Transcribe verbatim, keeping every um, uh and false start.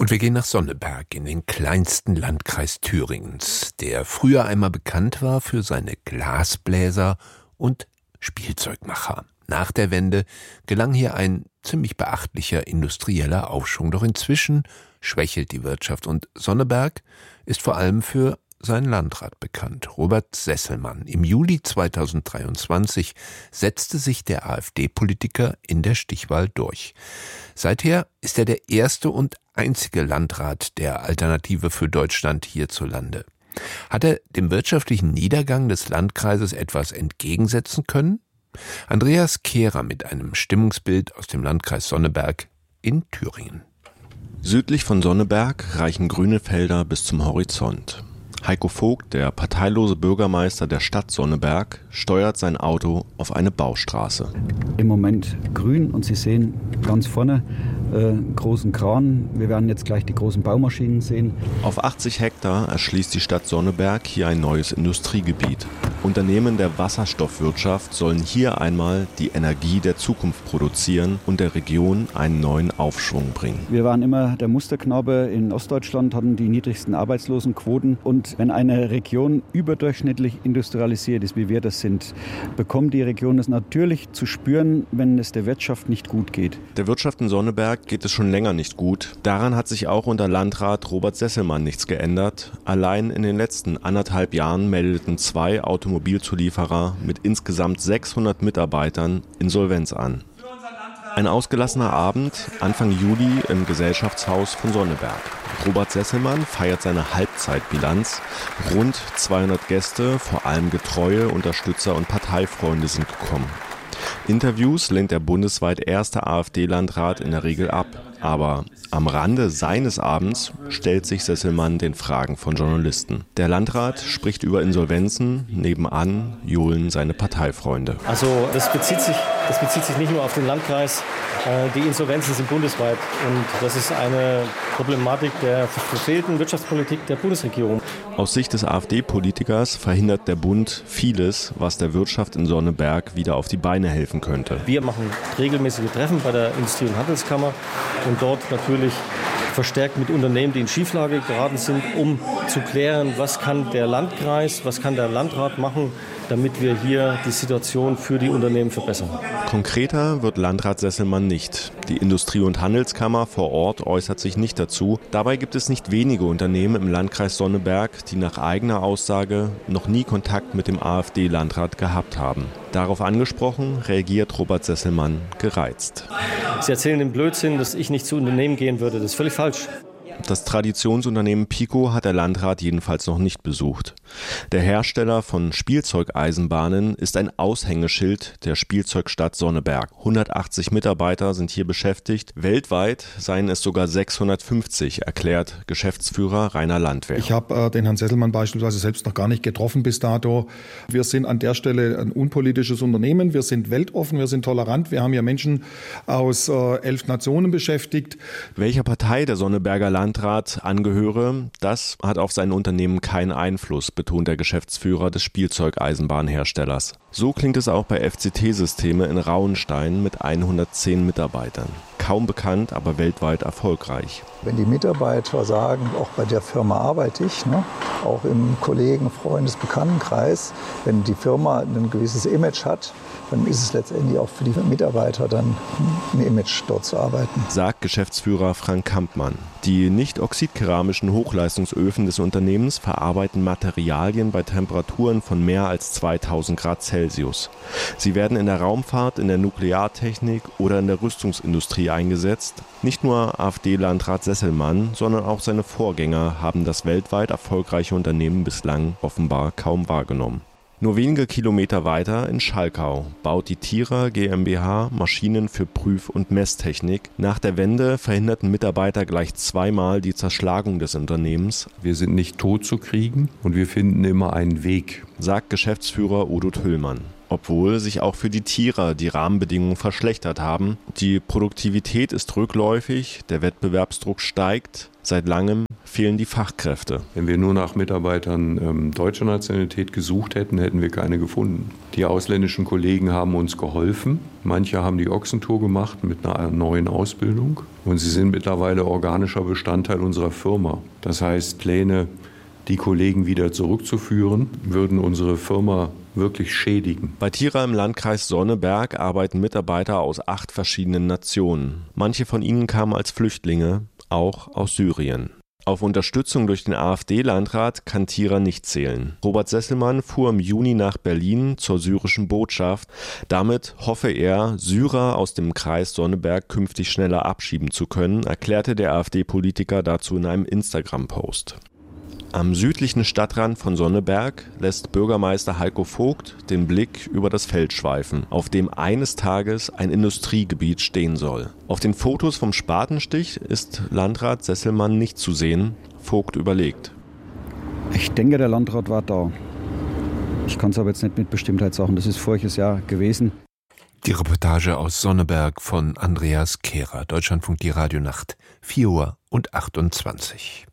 Und wir gehen nach Sonneberg in den kleinsten Landkreis Thüringens, der früher einmal bekannt war für seine Glasbläser und Spielzeugmacher. Nach der Wende gelang hier ein ziemlich beachtlicher industrieller Aufschwung. Doch inzwischen schwächelt die Wirtschaft und Sonneberg ist vor allem für seinen Landrat bekannt, Robert Sesselmann. Im Juli zweitausenddreiundzwanzig setzte sich der AfD-Politiker in der Stichwahl durch. Seither ist er der erste und einzige Landrat der Alternative für Deutschland hierzulande. Hat er dem wirtschaftlichen Niedergang des Landkreises etwas entgegensetzen können? Andreas Kehrer mit einem Stimmungsbild aus dem Landkreis Sonneberg in Thüringen. Südlich von Sonneberg reichen grüne Felder bis zum Horizont. Heiko Vogt, der parteilose Bürgermeister der Stadt Sonneberg, steuert sein Auto auf eine Baustraße. Im Moment grün und Sie sehen ganz vorne äh, großen Kran. Wir werden jetzt gleich die großen Baumaschinen sehen. Auf achtzig Hektar erschließt die Stadt Sonneberg hier ein neues Industriegebiet. Unternehmen der Wasserstoffwirtschaft sollen hier einmal die Energie der Zukunft produzieren und der Region einen neuen Aufschwung bringen. Wir waren immer der Musterknabe in Ostdeutschland, hatten die niedrigsten Arbeitslosenquoten. Und wenn eine Region überdurchschnittlich industrialisiert ist, wie wir das sind, bekommt die Region es natürlich zu spüren, wenn es der Wirtschaft nicht gut geht. Der Wirtschaft in Sonneberg geht es schon länger nicht gut. Daran hat sich auch unter Landrat Robert Sesselmann nichts geändert. Allein in den letzten anderthalb Jahren meldeten zwei Automobilzulieferer mit insgesamt sechshundert Mitarbeitern Insolvenz an. Ein ausgelassener Abend Anfang Juli im Gesellschaftshaus von Sonneberg. Robert Sesselmann feiert seine Halbzeitbilanz. Rund zweihundert Gäste, vor allem getreue Unterstützer und Parteifreunde sind gekommen. Interviews lehnt der bundesweit erste AfD-Landrat in der Regel ab. Aber am Rande seines Abends stellt sich Sesselmann den Fragen von Journalisten. Der Landrat spricht über Insolvenzen, nebenan johlen seine Parteifreunde. Also das bezieht sich, das bezieht sich nicht nur auf den Landkreis, die Insolvenzen sind bundesweit und das ist eine Problematik der verfehlten Wirtschaftspolitik der Bundesregierung. Aus Sicht des AfD-Politikers verhindert der Bund vieles, was der Wirtschaft in Sonneberg wieder auf die Beine helfen könnte. Wir machen regelmäßige Treffen bei der Industrie- und Handelskammer und dort natürlich verstärkt mit Unternehmen, die in Schieflage geraten sind, um zu klären, was kann der Landkreis, was kann der Landrat machen, damit wir hier die Situation für die Unternehmen verbessern. Konkreter wird Landrat Sesselmann nicht. Die Industrie- und Handelskammer vor Ort äußert sich nicht dazu. Dabei gibt es nicht wenige Unternehmen im Landkreis Sonneberg, die nach eigener Aussage noch nie Kontakt mit dem AfD-Landrat gehabt haben. Darauf angesprochen, reagiert Robert Sesselmann gereizt. Sie erzählen den Blödsinn, dass ich nicht zu Unternehmen gehen würde. Das ist völlig falsch. Das Traditionsunternehmen Pico hat der Landrat jedenfalls noch nicht besucht. Der Hersteller von Spielzeugeisenbahnen ist ein Aushängeschild der Spielzeugstadt Sonneberg. hundertachtzig Mitarbeiter sind hier beschäftigt. Weltweit seien es sogar sechshundertfünfzig, erklärt Geschäftsführer Rainer Landwehr. Ich habe äh, den Herrn Sesselmann beispielsweise selbst noch gar nicht getroffen bis dato. Wir sind an der Stelle ein unpolitisches Unternehmen. Wir sind weltoffen, wir sind tolerant. Wir haben hier Menschen aus äh, elf Nationen beschäftigt. Welcher Partei der Sonneberger Landrat angehöre, das hat auf sein Unternehmen keinen Einfluss, betont der Geschäftsführer des Spielzeugeisenbahnherstellers. So klingt es auch bei F C T-Systeme in Rauenstein mit hundertzehn Mitarbeitern. Kaum bekannt, aber weltweit erfolgreich. Wenn die Mitarbeiter sagen, auch bei der Firma arbeite ich, ne, auch im Kollegen-, Freundes-, Bekanntenkreis, wenn die Firma ein gewisses Image hat, dann ist es letztendlich auch für die Mitarbeiter dann ein Image, dort zu arbeiten. Sagt Geschäftsführer Frank Kampmann. Die nicht oxidkeramischen Hochleistungsöfen des Unternehmens verarbeiten Materialien bei Temperaturen von mehr als zweitausend Grad Celsius. Sie werden in der Raumfahrt, in der Nukleartechnik oder in der Rüstungsindustrie eingesetzt. Nicht nur AfD-Landrat Sesselmann, sondern auch seine Vorgänger haben das weltweit erfolgreiche Unternehmen bislang offenbar kaum wahrgenommen. Nur wenige Kilometer weiter in Schalkau baut die Tira GmbH Maschinen für Prüf- und Messtechnik. Nach der Wende verhinderten Mitarbeiter gleich zweimal die Zerschlagung des Unternehmens. Wir sind nicht tot zu kriegen und wir finden immer einen Weg, sagt Geschäftsführer Udo Tüllmann. obwohl sich auch für die Tiere die Rahmenbedingungen verschlechtert haben. Die Produktivität ist rückläufig, der Wettbewerbsdruck steigt, seit langem fehlen die Fachkräfte. Wenn wir nur nach Mitarbeitern ähm, deutscher Nationalität gesucht hätten, hätten wir keine gefunden. Die ausländischen Kollegen haben uns geholfen. Manche haben die Ochsentour gemacht mit einer neuen Ausbildung und sie sind mittlerweile organischer Bestandteil unserer Firma. Das heißt, Pläne, die Kollegen wieder zurückzuführen, würden unsere Firma wirklich schädigen. Bei Tira im Landkreis Sonneberg arbeiten Mitarbeiter aus acht verschiedenen Nationen. Manche von ihnen kamen als Flüchtlinge, auch aus Syrien. Auf Unterstützung durch den AfD-Landrat kann Tira nicht zählen. Robert Sesselmann fuhr im Juni nach Berlin zur syrischen Botschaft. Damit hoffe er, Syrer aus dem Kreis Sonneberg künftig schneller abschieben zu können, erklärte der AfD-Politiker dazu in einem Instagram-Post. Am südlichen Stadtrand von Sonneberg lässt Bürgermeister Heiko Vogt den Blick über das Feld schweifen, auf dem eines Tages ein Industriegebiet stehen soll. Auf den Fotos vom Spatenstich ist Landrat Sesselmann nicht zu sehen. Vogt überlegt. Ich denke, der Landrat war da. Ich kann es aber jetzt nicht mit Bestimmtheit sagen. Das ist voriges Jahr gewesen. Die Reportage aus Sonneberg von Andreas Kehrer. Deutschlandfunk, die Radionacht, vier Uhr und achtundzwanzig.